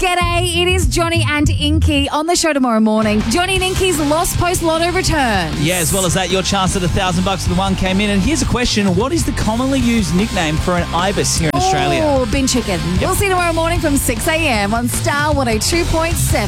G'day, it is Johnny and Inky on the show tomorrow morning. Johnny and Inky's Lost Post Lotto returns. Yeah, as well as that, your chance at $1,000 for the one came in. And here's a question. What is the commonly used nickname for an ibis here in Australia? Oh, bin chicken. We'll see you tomorrow morning from 6 a.m. on Star 102.7.